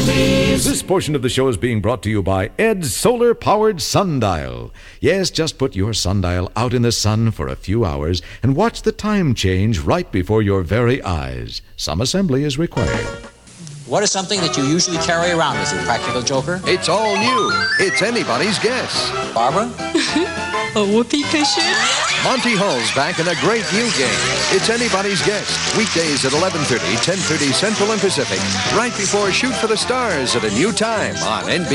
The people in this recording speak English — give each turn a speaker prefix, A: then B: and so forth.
A: leaves.
B: This portion of the show is being brought to you by Ed's solar-powered sundial. Yes, just put your sundial out in the sun for a few hours and watch the time change right before your very eyes. Some assembly is required.
C: What is something that you usually carry around as a practical joker?
D: It's all new. It's anybody's guess.
C: Barbara?
E: A whoopee cushion?
D: Monty Hall's back in a great new game. It's anybody's guess. Weekdays at 11:30, 10:30 Central and Pacific. Right before Shoot for the Stars at a new time on NBC.